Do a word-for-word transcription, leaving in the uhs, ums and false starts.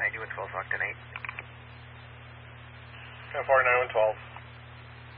ninety-one twelve, locked in eight. ten four, nine one twelve.